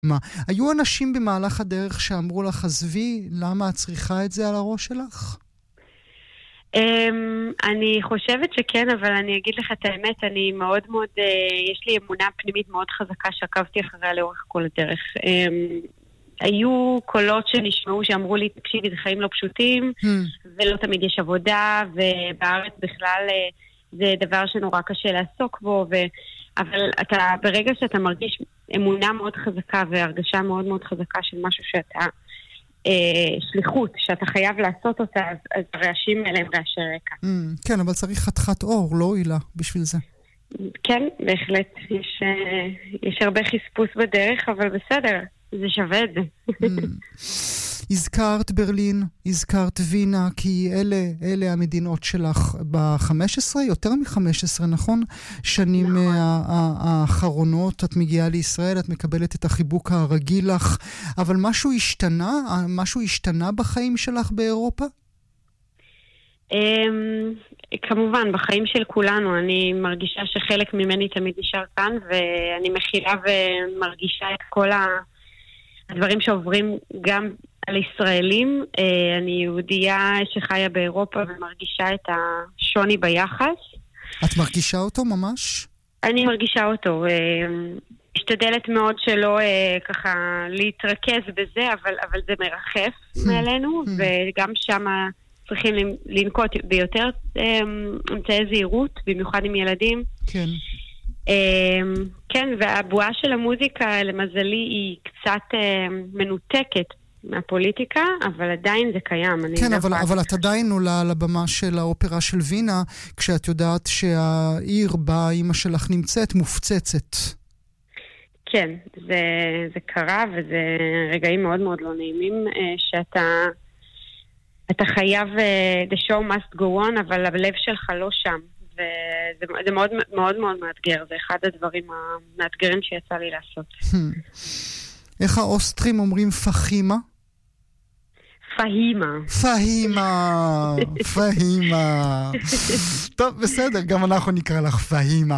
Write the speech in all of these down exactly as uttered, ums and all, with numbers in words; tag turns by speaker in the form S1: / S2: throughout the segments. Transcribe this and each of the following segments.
S1: מה? היו אנשים במהלך הדרך שאמרו לך, עזבי, למה את צריכה את זה על הראש שלך?
S2: Um, אני חושבת שכן, אבל אני אגיד לך את האמת, אני מאוד מאוד, uh, יש לי אמונה פנימית מאוד חזקה שעקבתי אחריה לאורך כל הדרך. Um, היו קולות שנשמעו שאמרו לי, תקשיבי, זה חיים לא פשוטים, hmm. ולא תמיד יש עבודה, ובארץ בכלל uh, זה דבר שנורא קשה לעסוק בו, ו... אבל אתה, ברגע שאתה מרגיש אמונה מאוד חזקה והרגשה מאוד מאוד חזקה של משהו שאתה שליחות, שאתה חייב לעשות אותה, אז הרעשים האלה הם רעשי רקע.
S1: כן, אבל צריך חתיכת אור, לא עילה בשביל זה.
S2: כן, בהחלט. יש הרבה חספוס בדרך, אבל בסדר, זה שווה את זה.
S1: הזכרת ברלין, הזכרת וינה, כי אלה, אלה המדינות שלך ב-חמש עשרה, יותר מ-חמש עשרה, נכון? שנים האחרונות, את מגיעה לישראל, את מקבלת את החיבוק הרגיל לך, אבל משהו השתנה? משהו השתנה בחיים שלך באירופה?
S2: כמובן, בחיים של כולנו, אני מרגישה שחלק ממני תמיד נשאר כאן, ואני מכילה ומרגישה את כל הדברים שעוברים גם על ישראלים. אני יהודייה שחיה באירופה ומרגישה את השוני ביחס.
S1: את מרגישה אותו ממש?
S2: אני מרגישה אותו. משתדלת מאוד שלא ככה להתרכז בזה, אבל, אבל זה מרחף מעלינו, וגם שם צריכים לנקוט ביותר אמצעי זהירות, במיוחד עם ילדים.
S1: כן.
S2: כן, והבועה של המוזיקה, למזלי, היא קצת מנותקת מהפוליטיקה, אבל עדיין זה קיים.
S1: כן, אבל, אבל את עדיין עולה על הבמה של האופרה של וינה, כשאת יודעת שהעיר בה אמא שלך נמצאת מופצצת.
S2: כן, זה, זה קרה, וזה רגעים מאוד מאוד לא נעימים, שאתה אתה חייב, the show must go on, אבל הלב שלך לא שם. וזה זה מאוד מאוד מאוד מאתגר, זה אחד הדברים המאתגרים שיצא לי לעשות.
S1: איך האוסטרים אומרים פחימה?
S2: פהימה.
S1: פהימה, פהימה. טוב, בסדר, גם אנחנו נקרא לך פהימה.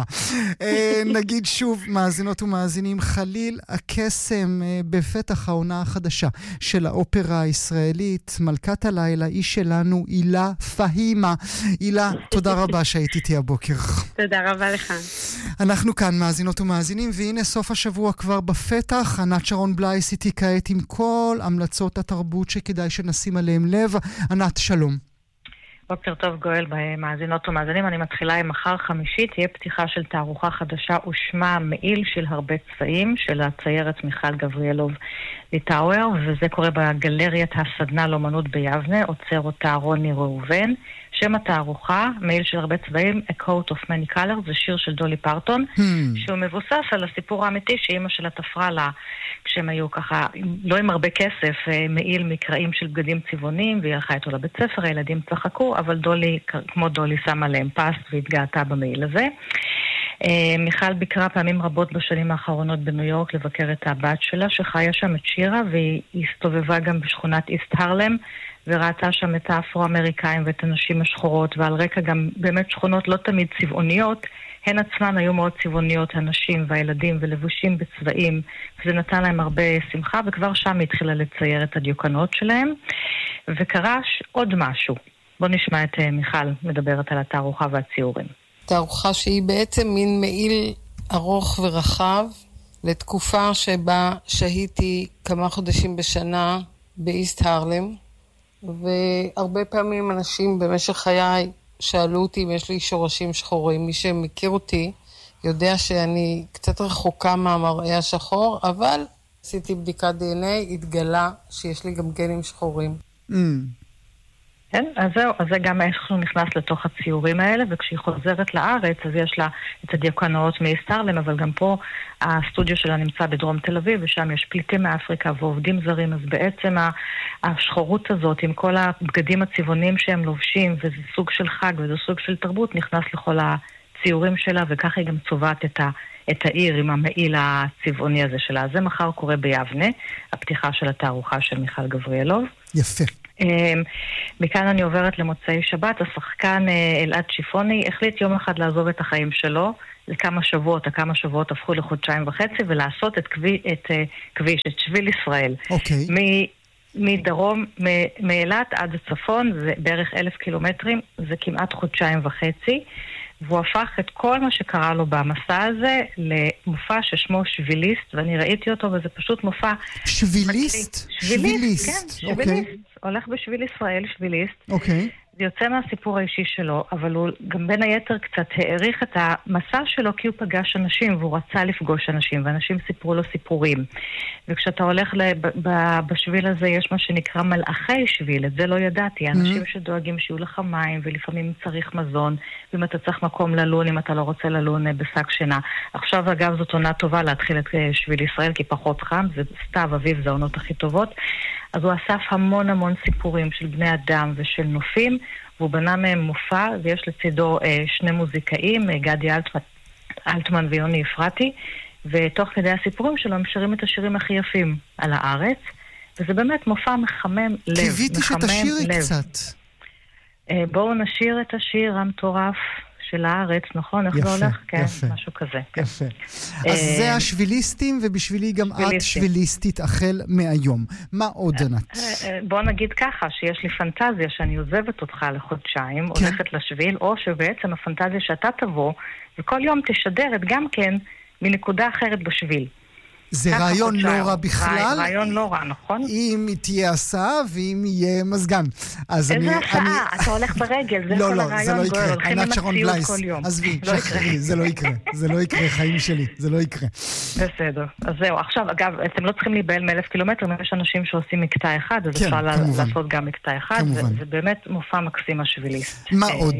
S1: נגיד שוב, מאזינות ומאזינים, חליל הקסם בפתח העונה החדשה של האופרה הישראלית, מלכת הלילה, היא שלנו, הילה פהימה. הילה, תודה רבה שהיית איתי הבוקר.
S2: תודה רבה לך.
S1: אנחנו כאן, מאזינות ומאזינים, והנה סוף השבוע כבר בפתח. ענת שרון בלייס איתי כעת עם כל המלצות התרבות שכדאי שנשים עליהם לב. ענת, שלום.
S3: בוקר טוב גואל, במאזינות ומאזינים. אני מתחילה עם מחר חמישי, תהיה פתיחה של תערוכה חדשה ושמה מעיל של הרבה צבעים, של הציירת מיכל גבריאלוב ליטאואר, וזה קורה בגלריית הסדנה לאומנות ביבנה, עוצר אותה רוני ראובן. שם התערוכה, מעיל של הרבה צבעים, A Coat of Many Colors, זה שיר של דולי פרטון, hmm. שהוא מבוסס על הסיפור האמיתי שאימא שלה תפרה לה, כשהם היו ככה, לא עם הרבה כסף, מעיל מקראים של בגדים צבעונים, והיא הלכה איתו לבית ספר, הילדים צחקו, אבל דולי, כמו דולי, שמה להם פס והתגעתה במעיל הזה. מיכל ביקרה פעמים רבות בשנים האחרונות בניו יורק לבקר את הבת שלה, שחיה שם את שירה, והיא הסתובבה גם בשכונת איסט הרלם, וראתה שם את האפרו-אמריקאים ואת הנשים השחורות, ועל רקע גם באמת שכונות לא תמיד צבעוניות, הן עצמן היו מאוד צבעוניות, הנשים והילדים ולבושים בצבעים, וזה נתן להם הרבה שמחה, וכבר שם היא התחילה לצייר את הדיוקנות שלהם, וקרה עוד משהו. בוא נשמע את מיכל מדברת על התערוכה והציורים.
S4: תערוכה שהיא בעצם מין מעיל ארוך ורחב, לתקופה שבה שהיתי כמה חודשים בשנה באיסט הרלם, והרבה פעמים אנשים במשך חיי שאלו אותי אם יש לי שורשים שחורים. מי שמכיר אותי יודע שאני קצת רחוקה מהמראה השחור, אבל עשיתי בדיקת די אן איי, התגלה שיש לי גם גנים שחורים.
S1: Mm.
S3: כן, אז זהו, אז זה גם איך שהוא נכנס לתוך הציורים האלה, וכשהיא חוזרת לארץ, אז יש לה את הדיוקנאות מאסטרלם, אבל גם פה הסטודיו שלה נמצא בדרום תל אביב, ושם יש פליטים מאפריקה ועובדים זרים, אז בעצם השחורות הזאת, עם כל הבגדים הצבעונים שהם לובשים, וזה סוג של חג, וזה סוג של תרבות, נכנס לכל הציורים שלה, וככה היא גם צובעת את ה... את העיר עם המעיל הצבעוני הזה שלה. זה מחר קורה ביבנה, הפתיחה של התערוכה של מיכל גבריאלוב.
S1: יפה.
S3: מכאן אני עוברת למוצאי שבת. השחקן אלעד שיפוני החליט יום אחד לעזוב את החיים שלו לכמה שבועות, הכמה שבועות הפכו לחודשיים וחצי, ולעשות את כביש, את כביש, את שביל ישראל.
S1: אוקיי.
S3: מדרום, מאילת עד הצפון, זה בערך אלף קילומטרים, זה כמעט חודשיים וחצי, והוא הפך את כל מה שקרה לו במסע הזה למופע ששמו שביליסט, ואני ראיתי אותו, וזה פשוט מופע...
S1: שביליסט?
S3: שביליסט, כן, שביליסט. הולך בשביל ישראל, שביליסט.
S1: אוקיי.
S3: זה יוצא מהסיפור האישי שלו, אבל הוא גם בין היתר קצת העריך את המסע שלו כי הוא פגש אנשים, והוא רצה לפגוש אנשים, ואנשים סיפרו לו סיפורים. וכשאתה הולך בשביל הזה, יש מה שנקרא מלאכי שביל, את זה לא ידעתי. אנשים שדואגים שיהיו לך מים, ולפעמים צריך מזון, ואם אתה צריך מקום ללון, אם אתה לא רוצה ללון בשק שינה. עכשיו, אגב, זאת עונה טובה להתחיל את שביל ישראל, כי פחות חם, זה סתיו, אביב, זה העונות הכי טובות. אז הוא אסף המון המון סיפורים של בני אדם ושל נופים, והוא בנה מהם מופע, ויש לצידו אה, שני מוזיקאים, גדי אלטמן, אלטמן ויוני אפרתי, ותוך כדי הסיפורים שלו הם שרים את השירים הכי יפים על הארץ, וזה באמת מופע מחמם לב.
S1: קיוויתי שתשירי קצת.
S3: אה, בואו נשיר את השיר המטורף של הארץ, נכון? איך זה הולך? כן, משהו כזה.
S1: יפה. אז זה השביליסטים, ובשבילי גם את שביליסטית החל מהיום. מה עוד, ענת?
S3: בוא נגיד ככה, שיש לי פנטזיה שאני עוזבת אותך לחודשיים, הולכת לשביל, או שבעצם הפנטזיה שאתה תבוא, וכל יום תשדרת גם כן מנקודה אחרת בשביל.
S1: זה רעיון לא רע בכלל.
S3: רעיון לא רע, נכון?
S1: אם תהיה הסעה ואם יהיה מזגן.
S3: איזה הסעה? אתה הולך ברגל, זה כל הרעיון.
S1: לא, לא, זה לא יקרה. ענת שרון בלייס. עזבי, שחררי, זה לא יקרה. זה לא יקרה, חיים שלי. זה לא יקרה.
S3: בסדר. אז זהו. עכשיו, אגב, אתם לא צריכים להיבהל מאלף קילומטר, יש אנשים שעושים מקטע אחד, אז אפשר לעשות גם מקטע אחד. זה באמת מופע מקסים השביליסט.
S1: מה עוד?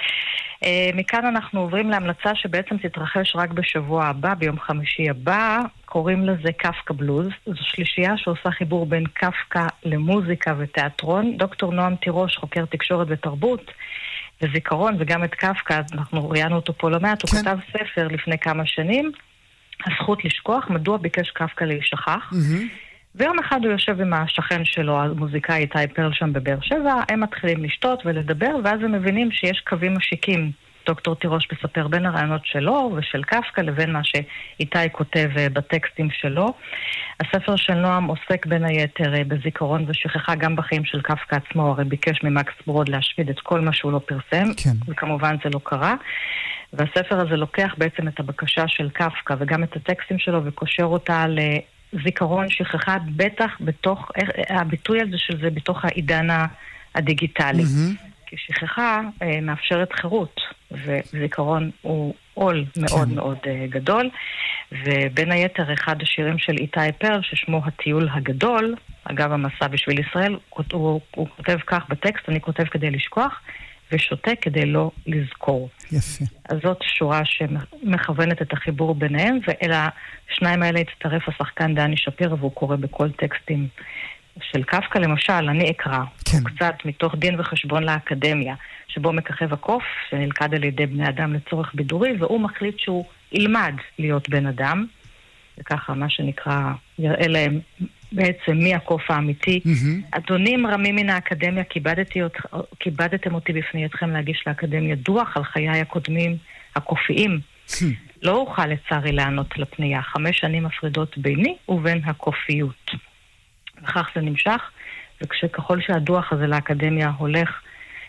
S3: מכאן אנחנו עוברים להמלצה שבעצם תתרחש רק בשבוע הבא, ביום חמישי הבא. קוראים לזה קפקא בלוז. זו שלישייה שעושה חיבור בין קפקא למוזיקה ותיאטרון. דוקטור נועם תירוש, חוקר תקשורת ותרבות וזיכרון, וגם את קפקא, אנחנו ראיינו אותו פה לא מעט, הוא
S1: כן.
S3: כתב ספר לפני כמה שנים, הזכות לשכוח, מדוע ביקש קפקא להישכח.
S1: Mm-hmm.
S3: ויום אחד הוא יושב עם השכן שלו, המוזיקאי איתי פרל שם בבאר שבע, הם מתחילים לשתות ולדבר, ואז הם מבינים שיש קווים משיקים. דוקטור תירוש מספר בין הרעיונות שלו ושל קפקא לבין מה שאיתי כותב בטקסטים שלו. הספר של נועם עוסק בין היתר בזיכרון ושכחה גם בחיים של קפקא עצמו, הרי ביקש ממקס ברוד להשמיד את כל מה שהוא לא פרסם,
S1: כן.
S3: וכמובן זה לא קרה. והספר הזה לוקח בעצם את הבקשה של קפקא וגם את הטקסטים שלו וקושר אותה ל... זיכרון שכחה בטח בתוך, הביטוי הזה של זה בתוך העידן הדיגיטלי. Mm-hmm. כי שכחה אה, מאפשרת חירות, וזיכרון הוא עול מאוד כן. מאוד אה, גדול, ובין היתר אחד השירים של איתי פרל, ששמו הטיול הגדול, אגב המסע בשביל ישראל, הוא, הוא, הוא כותב כך בטקסט, אני כותב כדי לשכוח, ושותה כדי לא לזכור.
S1: יפה.
S3: אז זאת שורה שמכוונת את החיבור ביניהם, ואל השניים האלה הצטרף השחקן דני שפיר, והוא קורא בכל טקסטים של קפקא. למשל, אני אקרא
S1: כן.
S3: קצת מתוך דין וחשבון לאקדמיה, שבו מככב הקוף, שנלכד על ידי בני אדם לצורך בידורי, והוא מחליט שהוא ילמד להיות בן אדם, וככה מה שנקרא, יראה להם בעצם מי הקוף האמיתי. Mm-hmm. אדונים רמים מן האקדמיה, כיבדתי, כיבדתם אותי בפני אתכם להגיש לאקדמיה דוח על חיי הקודמים הקופיים. Mm-hmm. לא אוכל לצערי לענות לפנייה. חמש שנים מפרידות ביני ובין הקופיות. וכך זה נמשך, וכשככל שהדוח הזה לאקדמיה הולך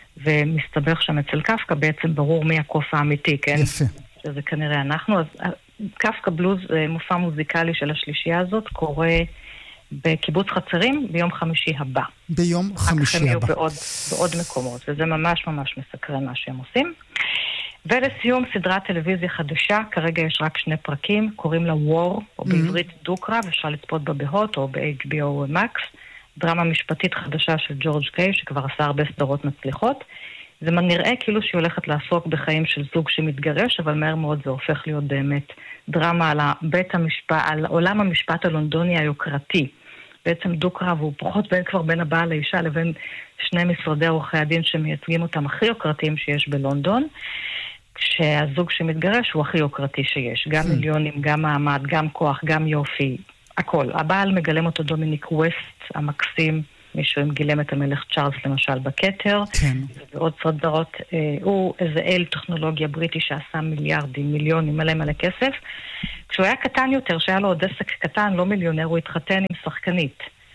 S3: ומסתבך שם אצל קפקא, בעצם ברור מי הקוף האמיתי, כן?
S1: יפה.
S3: שזה כנראה אנחנו. אז קפקא בלוז, מופע מוזיקלי של השלישייה הזאת, קורה בקיבוץ חצרים ביום חמישי הבא.
S1: ביום חמישי הבא.
S3: בעוד, בעוד מקומות, וזה ממש ממש מסקרן מה שהם עושים. ולסיום, סדרת טלוויזיה חדשה, כרגע יש רק שני פרקים, קוראים לה War, או בעברית דוקרה, ואפשר לצפות בה בהוט או ב-אייץ' בי או Max, דרמה משפטית חדשה של ג'ורג' קיי, שכבר עשה הרבה סדרות מצליחות. זה נראה כאילו שהיא הולכת לעסוק בחיים של זוג שמתגרש, אבל מהר מאוד זה הופך להיות באמת דרמה על בית המשפט, על עולם המשפט הלונדוני היוקרתי. בעצם דוקרה, והוא פחות בין כבר בין הבעל לאישה לבין שני משרדי עורכי הדין שמייצגים אותם הכי יוקרתיים שיש בלונדון, כשהזוג שמתגרש הוא הכי יוקרתי שיש. גם מיליונים, גם מעמד, גם כוח, גם יופי, הכל. הבעל מגלם אותו דומיניק ווסט, המקסים, מישהו עם גילם את המלך צ'ארלס למשל בכתר,
S1: כן.
S3: ועוד סדרות, הוא איזה אל טכנולוגיה בריטי שעשה מיליארדים, מיליונים, מלא מלא כסף. כשהוא היה קטן יותר, שהיה לו עוד עסק קטן, לא מיליונר, הוא התחתן עם שחקנית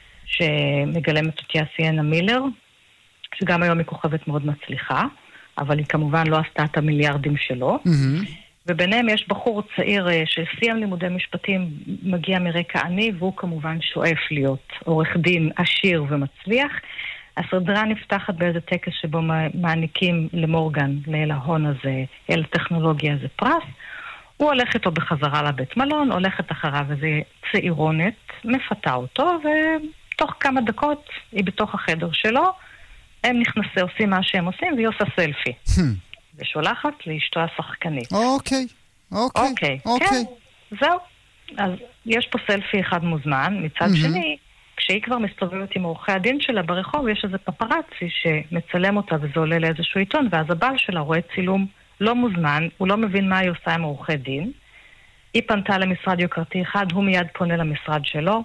S3: שמגלמת אותי סיאנה מילר, שגם היום היא כוכבת מאוד מצליחה, אבל היא כמובן לא עשתה את המיליארדים שלו. Mm-hmm. וביניהם יש בחור צעיר שסיים לימודי משפטים, מגיע מרקע עני, והוא כמובן שואף להיות עורך דין עשיר ומצליח. הסדרה נפתחת באיזה טקס שבו מעניקים למורגן, לאל ההון הזה, אל הטכנולוגיה הזה פרס. הוא הולך איתו בחזרה לבית מלון, הולכת אחריו איזה צעירונת, מפתה אותו, ותוך כמה דקות היא בתוך החדר שלו, הם נכנסים, עושים מה שהם עושים, והיא עושה סלפי. ושולחת לאשתו השחקנית.
S1: אוקיי, אוקיי,
S3: אוקיי.
S1: אוקיי.
S3: כן, זהו. אז יש פה סלפי אחד מוזמן, מצד שני, כשהיא כבר מסתובבת עם עורכי הדין שלה ברחוב, יש איזה פפרצי שמצלם אותה וזה עולה לאיזשהו עיתון, ואז הבעל שלה רואה צילום לא מוזמן, הוא לא מבין מה היא עושה עם עורכי דין. היא פנתה למשרד יוקרתי אחד, הוא מיד פונה למשרד שלו,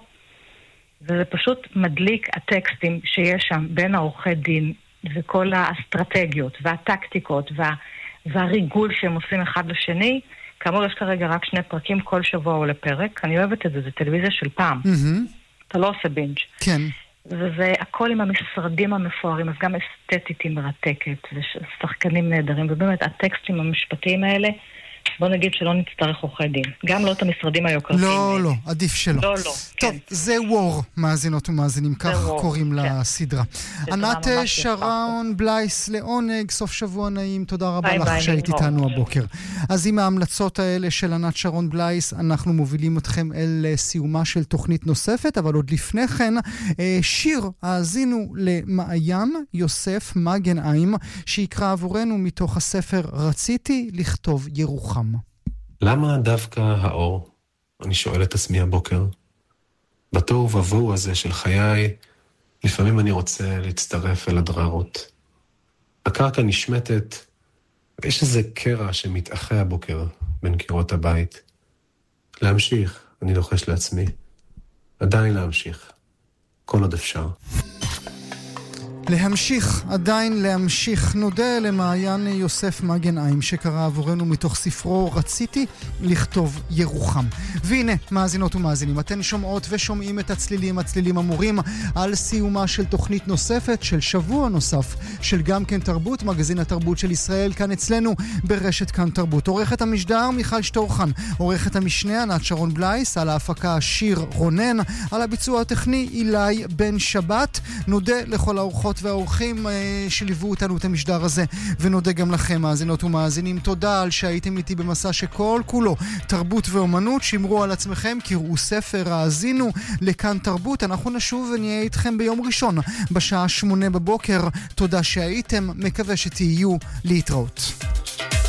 S3: וזה פשוט מדליק הטקסטים שיש שם בין העורכי דין וכל האסטרטגיות והטקטיקות וה, והריגול שהם עושים אחד לשני. כאמור, יש כרגע רק שני פרקים, כל שבוע עולה פרק. אני אוהבת את זה, זה טלוויזיה של פעם. Mm-hmm. אתה לא עושה בינג'.
S1: כן.
S3: וזה הכל עם המשרדים המפוארים, אז גם אסתטית היא מרתקת, ושחקנים נהדרים, ובאמת הטקסטים המשפטיים האלה, בוא נגיד שלא נצטרך עורכי דין. גם לא את המשרדים היוקרתיים.
S1: לא, לא, עדיף שלא.
S3: לא, לא,
S1: טוב,
S3: כן.
S1: זה וור, מאזינות ומאזינים, כך
S3: וור,
S1: קוראים
S3: כן.
S1: לסדרה. ענת שרון בלייס, לעונג, סוף שבוע נעים, תודה רבה
S3: ביי
S1: לך
S3: ביי,
S1: שהיית
S3: וור.
S1: איתנו הבוקר. אז עם ההמלצות האלה של ענת שרון בלייס, אנחנו מובילים אתכם אל סיומה של תוכנית נוספת, אבל עוד לפני כן, שיר, האזינו למעיין יוסף מגנהיים, שיקרא עבורנו מתוך הספר רציתי לכתוב ירוחם.
S5: למה דווקא האור? אני שואל את עצמי הבוקר. בתוהו ובוהו הזה של חיי, לפעמים אני רוצה להצטרף אל הדררות. הקרקע נשמטת, ויש איזה קרע שמתאחה הבוקר בין קירות הבית. להמשיך, אני לוחש לעצמי. עדיין להמשיך. כל עוד אפשר.
S1: להמשיך, עדיין להמשיך. נודה למעיין יוסף מגנהיים שקרא עבורנו מתוך ספרו רציתי לכתוב ירוחם. והנה, מאזינות ומאזינים, אתן שומעות ושומעים את הצלילים, הצלילים אמורים על סיומה של תוכנית נוספת, של שבוע נוסף, של גם כן תרבות, מגזין התרבות של ישראל, כאן אצלנו ברשת כאן תרבות. עורכת המשדר מיכל שטורחן, עורכת המשנה ענת שרון בלייס, על ההפקה שיר רונן, על הביצוע הטכני אילי בן שבת. נודה לכל האורחות והאורחים אה, שליוו אותנו את המשדר הזה, ונודה גם לכם מאזינות ומאזינים. תודה על שהייתם איתי במסע שכל כולו תרבות ואומנות. שמרו על עצמכם, קראו ספר, האזינו לכאן תרבות. אנחנו נשוב ונהיה איתכם ביום ראשון בשעה שמונה בבוקר. תודה שהייתם, מקווה שתהיו, להתראות.